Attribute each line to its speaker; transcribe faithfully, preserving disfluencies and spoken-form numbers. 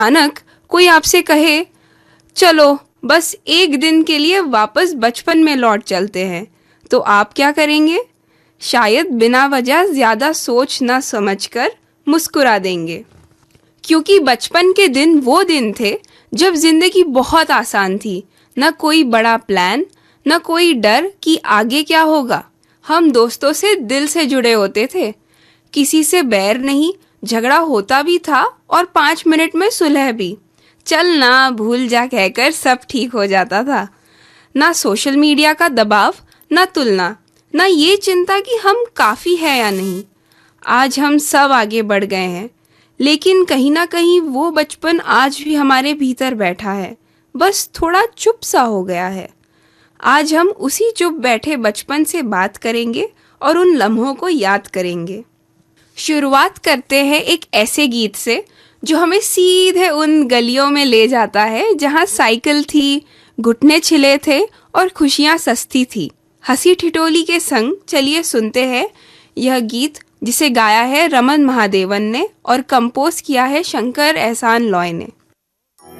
Speaker 1: अचानक कोई आपसे कहे, चलो बस एक दिन के लिए वापस बचपन में लौट चलते हैं, तो आप क्या करेंगे? शायद बिना वजह ज़्यादा सोच न समझकर मुस्कुरा देंगे, क्योंकि बचपन के दिन वो दिन थे जब जिंदगी बहुत आसान थी। न कोई बड़ा प्लान, न कोई डर कि आगे क्या होगा। हम दोस्तों से दिल से जुड़े होते थे, किसी से बैर नहीं, झगड़ा होता भी था और पाँच मिनट में सुलह भी। चल ना भूल जा कहकर सब ठीक हो जाता था। ना सोशल मीडिया का दबाव, ना तुलना, ना ये चिंता कि हम काफ़ी है या नहीं। आज हम सब आगे बढ़ गए हैं, लेकिन कहीं ना कहीं वो बचपन आज भी हमारे भीतर बैठा है, बस थोड़ा चुप सा हो गया है। आज हम उसी चुप बैठे बचपन से बात करेंगे और उन लम्हों को याद करेंगे। शुरुआत करते हैं एक ऐसे गीत से जो हमें सीधे उन गलियों में ले जाता है जहाँ साइकिल थी, घुटने छिले थे और खुशियाँ सस्ती थी। हंसी ठिठोली के संग चलिए सुनते हैं यह गीत, जिसे गाया है रमन महादेवन ने और कंपोज किया है शंकर एहसान लॉय ने।